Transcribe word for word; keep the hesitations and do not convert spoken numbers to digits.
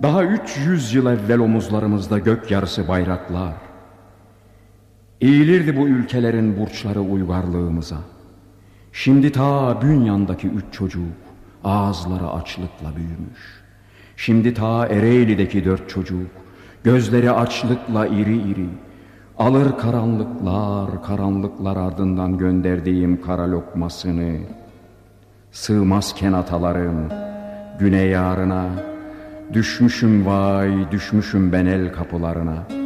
Daha üç yüz yıl evvel omuzlarımızda gök yarısı bayraklar. Eğilirdi bu ülkelerin burçları uygarlığımıza. Şimdi ta Bünyan'daki üç çocuk ağızları açlıkla büyümüş. Şimdi ta Ereğli'deki dört çocuk gözleri açlıkla iri iri. Alır karanlıklar, karanlıklar ardından gönderdiğim kara lokmasını. Sığmazken atalarım güney yarına, düşmüşüm vay düşmüşüm ben el kapılarına.